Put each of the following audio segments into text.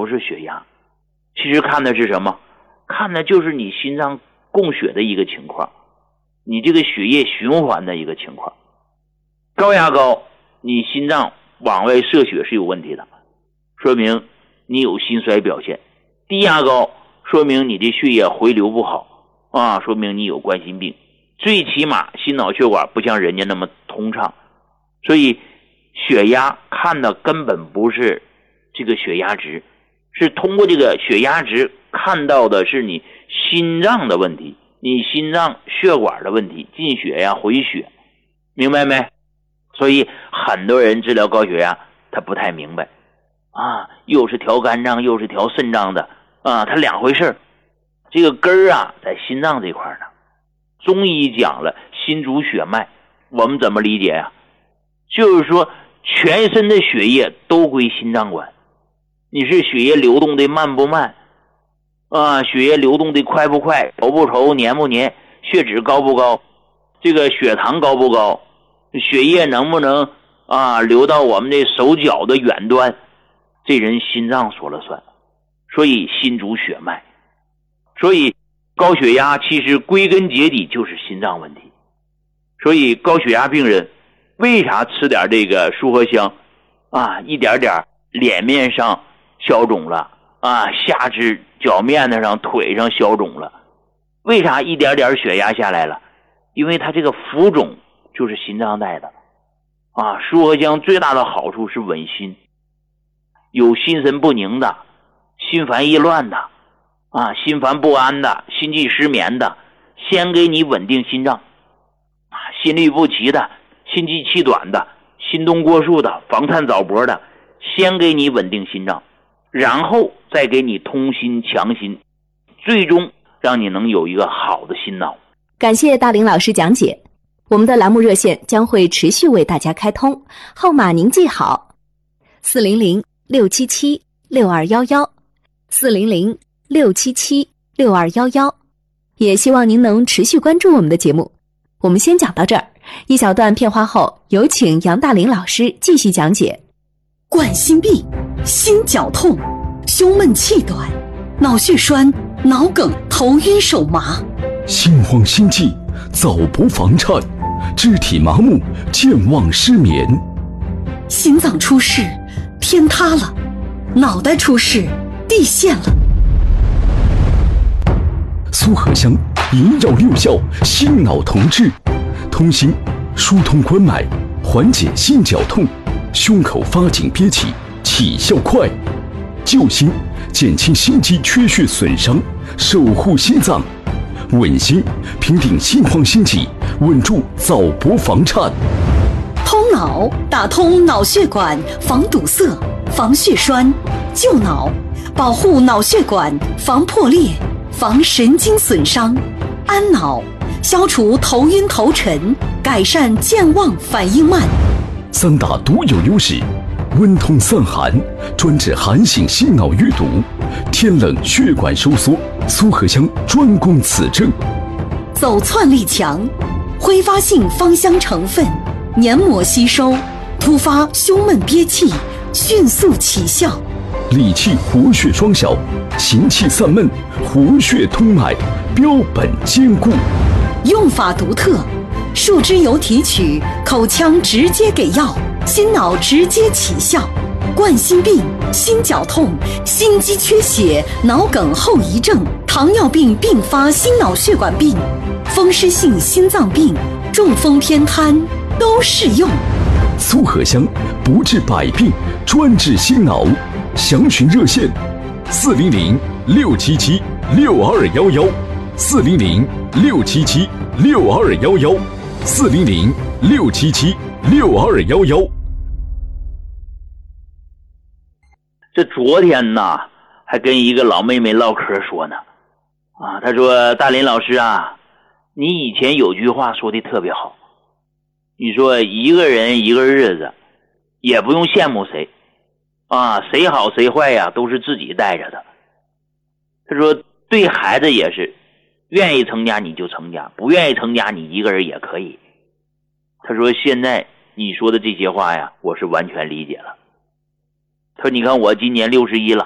不是血压，其实看的是什么？看的就是你心脏供血的一个情况，你这个血液循环的一个情况。高压高，你心脏往外射血是有问题的，说明你有心衰表现。低压高，说明你的血液回流不好啊，说明你有冠心病。最起码心脑血管不像人家那么通畅，所以血压看的根本不是这个血压值，是通过这个血压值看到的是你心脏的问题，你心脏血管的问题，进血呀回血，明白没？所以很多人治疗高血压他不太明白啊，又是调肝脏又是调肾脏的啊，它两回事。这个根儿啊在心脏这块呢。中医讲了心主血脉，我们怎么理解呀？就是说全身的血液都归心脏管，你是血液流动的慢不慢啊？血液流动的快不快？稠不稠？黏不黏？血脂高不高？这个血糖高不高？血液能不能流到我们的手脚的远端？这人心脏说了算，所以心主血脉。所以高血压其实归根结底就是心脏问题。所以高血压病人为啥吃点这个舒和香一点点脸面上消肿了下肢脚面子上腿上消肿了，为啥一点点血压下来了？因为它这个浮肿就是心脏带的舒和香最大的好处是稳心，有心神不宁的，心烦意乱的心烦不安的，心悸失眠的，先给你稳定心脏心律不齐的，心悸气短的，心动过速的，房颤早搏的，先给你稳定心脏，然后再给你通心强心，最终让你能有一个好的心脑。 感谢大林老师讲解，我们的栏目热线将会持续为大家开通，号码您记好：400-677-6211 400-677-6211。也希望您能持续关注我们的节目。我们先讲到这儿，一小段片花后，有请杨大林老师继续讲解。 冠心病、心绞痛、胸闷气短、脑血栓、脑梗、头晕手麻、 心慌心悸、早搏房颤、肢体麻木、健忘失眠。 心脏出事，天塌了；脑袋出事，地陷了。 苏合香萦绕六窍，心脑同治，通心疏通关脉，缓解心绞痛，胸口发紧憋气，起效快；救心减轻心肌缺血损伤，守护心脏；稳心平定心慌心悸，稳住早搏房颤。 通脑打通脑血管，防堵塞，防血栓；救脑保护脑血管，防破裂，防神经损伤；安脑消除头晕头沉，改善健忘反应慢。 三大独有优势：温通散寒，专治寒性心脑淤堵；天冷血管收缩，苏合香专攻此症。 走窜力强，挥发性芳香成分黏膜吸收，突发胸闷憋气迅速起效。 理气活血双效，行气散闷，活血通脉，标本兼顾。 用法独特，树脂油提取，口腔直接给药，心脑直接起效。冠心病、心绞痛、心肌缺血、脑梗后遗症、糖尿病并发心脑血管病、风湿性心脏病、中风偏瘫都适用。 苏合香不治百病，专治心脑。详询热线400-677-6211 400-677-6211 400-677-6211。 这昨天呢还跟一个老妹妹唠嗑说呢她说大林老师你以前有句话说的特别好，你说一个人一个日子也不用羡慕谁谁好谁坏都是自己带着的。他说对孩子也是，愿意成家你就成家，不愿意成家你一个人也可以。他说现在你说的这些话我是完全理解了。他说你看我今年61了，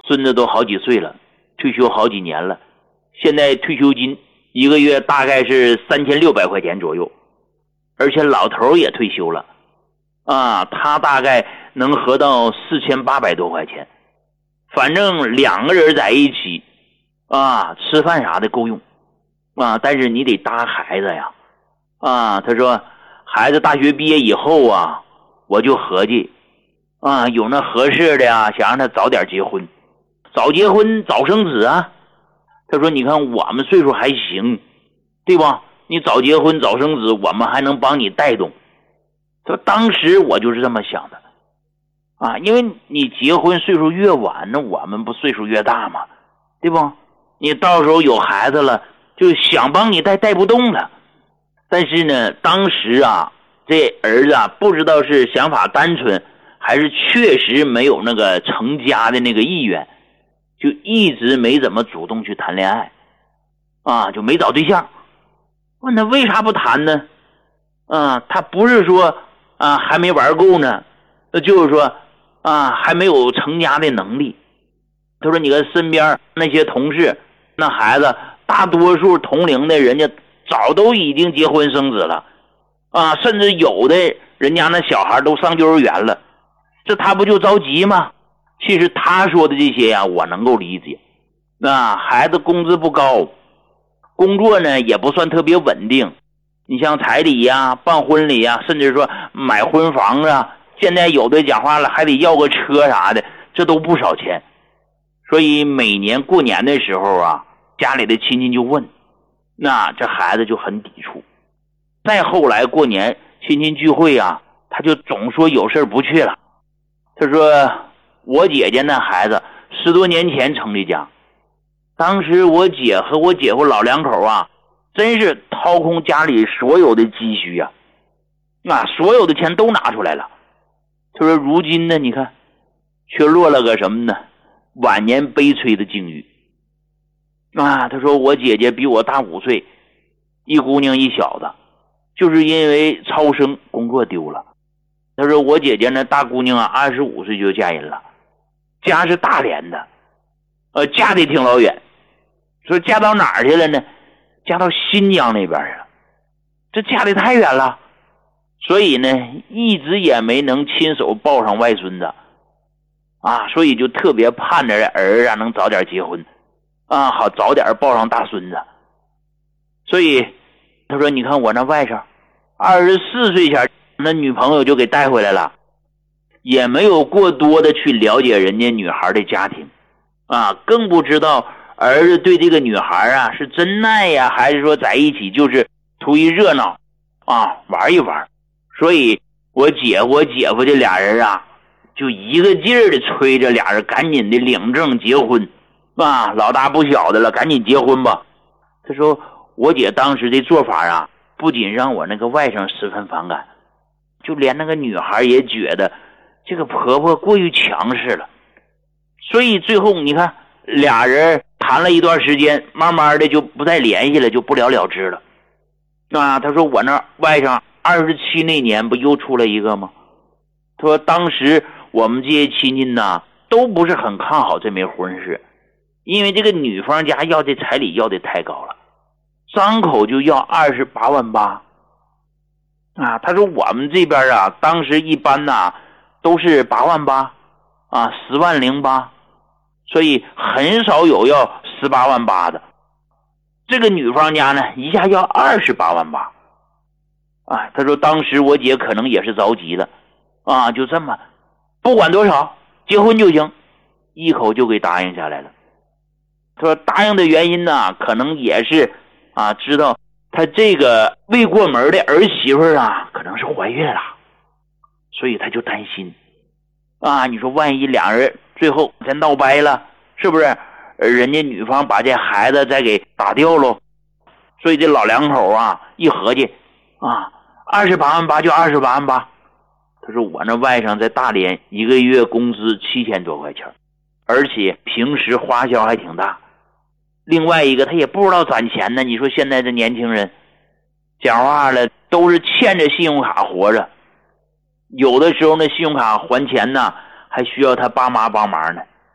孙子都好几岁了，退休好几年了，现在退休金一个月大概是3600块钱左右，而且老头也退休了啊，他大概能合到4800多块钱，反正两个人在一起啊，吃饭啥的够用啊，但是你得搭孩子呀啊。他说孩子大学毕业以后啊，我就合计啊，有那合适的呀，想让他早点结婚，早结婚早生子啊。他说你看我们岁数还行，对吧？你早结婚早生子，我们还能帮你带动。他说当时我就是这么想的啊，因为你结婚岁数越晚，那我们不岁数越大吗？对不？你到时候有孩子了，就想帮你带不动了。但是呢，当时啊，这儿子啊，不知道是想法单纯，还是确实没有那个成家的那个意愿，就一直没怎么主动去谈恋爱啊，就没找对象。问他为啥不谈呢？啊，他不是说啊还没玩够呢，就是说啊还没有成家的能力。他说你看身边那些同事，那孩子大多数同龄的人家早都已经结婚生子了啊，甚至有的人家那小孩都上幼儿园了，这他不就着急吗？其实他说的这些呀，我能够理解。那孩子工资不高，工作呢也不算特别稳定，你像彩礼呀、办婚礼呀，甚至说买婚房啊，现在有的讲话了还得要个车啥的，这都不少钱。所以每年过年的时候啊，家里的亲戚就问，那这孩子就很抵触。再后来过年亲戚聚会啊，他就总说有事不去了。他说我姐姐那孩子10多年前成的家，当时我姐和我姐夫老两口啊，真是掏空家里所有的积蓄啊，所有的钱都拿出来了。他说如今呢，你看却落了个什么呢？晚年悲催的境遇啊。他说我姐姐比我大5岁，一姑娘一小子，就是因为超生工作丢了。他说我姐姐呢，大姑娘啊25岁就嫁人了，家是大连的，嫁的挺老远，说嫁到哪儿去了呢？嫁到新疆那边去了，这嫁的太远了，所以呢一直也没能亲手抱上外孙子啊，所以就特别盼着儿啊能早点结婚啊，好早点抱上大孙子。所以他说你看我那外甥24岁前那女朋友就给带回来了，也没有过多的去了解人家女孩的家庭啊，更不知道儿子对这个女孩啊是真爱呀，还是说在一起就是图一热闹啊，玩一玩。所以我姐夫我姐夫这俩人啊，就一个劲儿的催着俩人赶紧的领证结婚啊，老大不小的了，赶紧结婚吧。他说我姐当时的做法啊，不仅让我那个外甥十分反感，就连那个女孩也觉得这个婆婆过于强势了。所以最后你看俩人谈了一段时间，慢慢的就不再联系了，就不了了之了啊。他说我那外甥27那年不又出了一个吗？他说当时我们这些亲戚呢都不是很看好这枚婚事，因为这个女方家要这彩礼要的太高了，张口就要28万8啊。他说我们这边啊当时一般呢都是8万8啊，10万08，所以很少有要18万8的。这个女方家呢一下要28万8啊。他说当时我姐可能也是着急了啊，就这么不管多少结婚就行，一口就给答应下来了。他说答应的原因呢，可能也是啊，知道他这个未过门的儿媳妇啊可能是怀孕了，所以他就担心啊，你说万一两人最后再闹掰了，是不是人家女方把这孩子再给打掉喽？所以这老两口啊一合计啊，28万8就28万8。他说我那外甥在大连一个月工资7000多块钱，而且平时花销还挺大。另外一个他也不知道攒钱呢，你说现在这年轻人讲话了都是欠着信用卡活着，有的时候那信用卡还钱呢还需要他爸妈帮忙呢。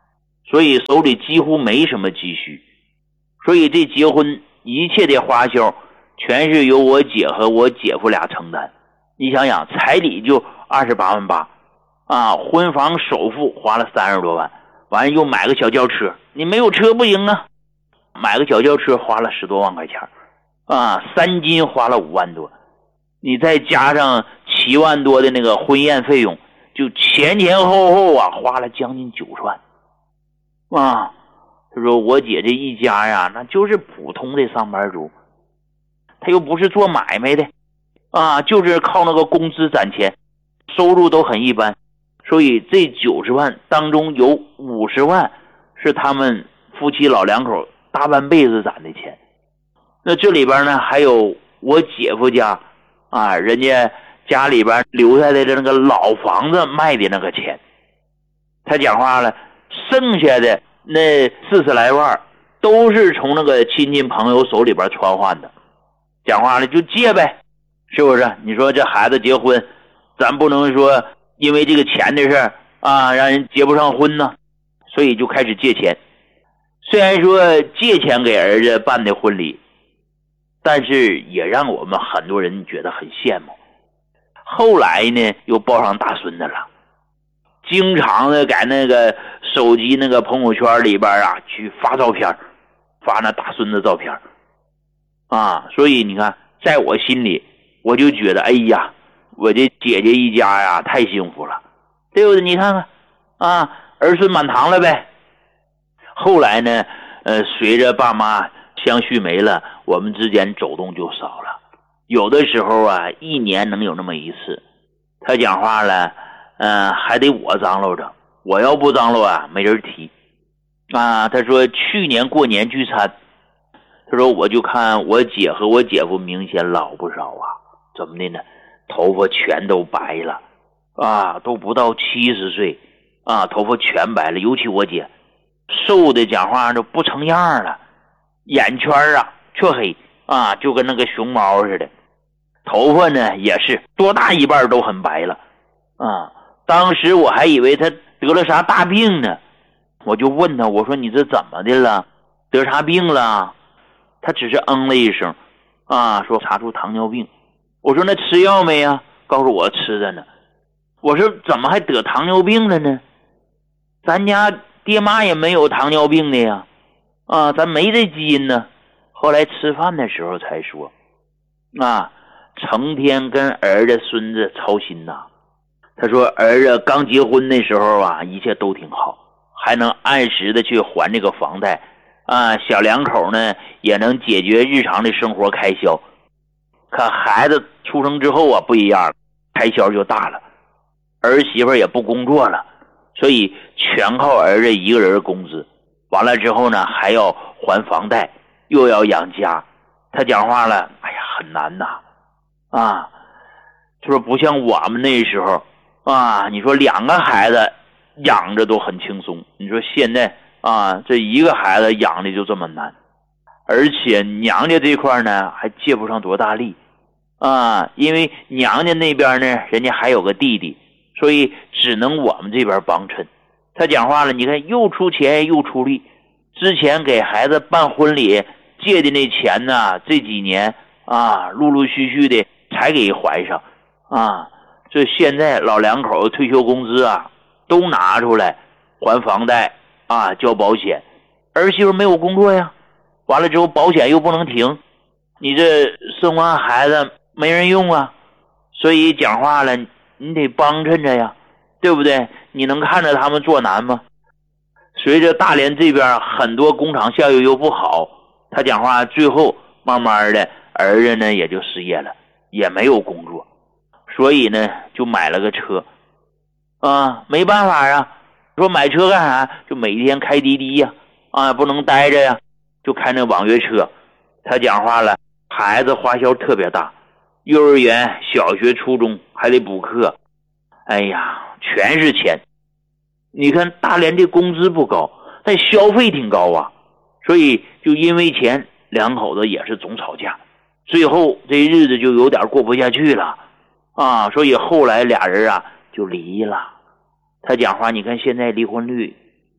所以手里几乎没什么积蓄，所以这结婚一切的花销全是由我姐和我姐夫俩承担。你想想，彩礼就28万8啊，婚房首付花了30多万，完了又买个小轿车，你没有车不行啊，买个小轿车花了10多万块钱啊，3金花了5万多，你再加上7万多的那个婚宴费用，就前后啊花了将近90万啊。他说我姐这一家呀，那就是普通的上班族，他又不是做买卖的啊，就是靠那个工资攒钱，收入都很一般，所以这90万当中有50万是他们夫妻老两口大半辈子攒的钱。那这里边呢还有我姐夫家啊，人家家里边留下来的那个老房子卖的那个钱。他讲话了，剩下的那40来万都是从那个亲戚朋友手里边传唤的。讲话了就借呗，是不是？你说这孩子结婚，咱不能说因为这个钱的事啊让人结不上婚呢，所以就开始借钱。虽然说借钱给儿子办的婚礼，但是也让我们很多人觉得很羡慕。后来呢又抱上大孙子了，经常的在那个手机那个朋友圈里边啊去发照片，发那大孙子照片啊。所以你看在我心里我就觉得，哎呀，我这姐姐一家呀太幸福了，对不对？你看看啊，儿孙满堂了呗。后来呢随着爸妈相续没了，我们之间走动就少了，有的时候啊1年能有那么1次。他讲话了还得我张罗着，我要不张罗啊没人提啊。他说去年过年聚餐，他说我就看我姐和我姐夫明显老不少啊。怎么的呢？头发全都白了啊，都不到70岁啊，头发全白了。尤其我姐瘦的讲话都不成样了，眼圈啊黢黑啊，就跟那个熊猫似的。头发呢也是多大一半都很白了啊。当时我还以为他得了啥大病呢，我就问他，我说你这怎么的了，得啥病了？他只是了一声啊，说查出糖尿病。我说那吃药没呀？告诉我吃着呢。我说怎么还得糖尿病了呢？咱家爹妈也没有糖尿病的呀啊，咱没这基因呢。后来吃饭的时候才说啊，成天跟儿子孙子操心呐。他说儿子刚结婚的时候啊一切都挺好，还能按时的去还这个房贷啊，小两口呢也能解决日常的生活开销。可孩子出生之后啊不一样，开销就大了，儿媳妇也不工作了，所以全靠儿子一个人工资，完了之后呢还要还房贷，又要养家。他讲话了，哎呀很难呐啊。他说不像我们那时候啊，你说2个孩子养着都很轻松，你说现在啊这1个孩子养的就这么难。而且娘家这块呢还借不上多大力啊，因为娘家那边呢人家还有个弟弟，所以只能我们这边帮衬。他讲话了，你看又出钱又出力，之前给孩子办婚礼借的那钱呢，这几年啊陆陆续续的才给还上啊。这现在老两口退休工资啊都拿出来还房贷啊，交保险。儿媳妇没有工作呀，完了之后保险又不能停，你这生完孩子没人用啊，所以讲话了你得帮衬着呀，对不对？你能看着他们做难吗？随着大连这边很多工厂效益又不好，他讲话最后慢慢的儿子呢也就失业了，也没有工作，所以呢就买了个车啊，没办法啊，说买车干啥？就每天开滴滴呀啊，不能待着呀，就开那网约车。他讲话了，孩子花销特别大，幼儿园、小学、初中还得补课，哎呀全是钱。你看大连这工资不高，但消费挺高啊，所以就因为钱两口子也是总吵架，最后这日子就有点过不下去了啊，所以后来俩人啊就离了。他讲话，你看现在离婚率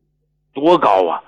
多高啊！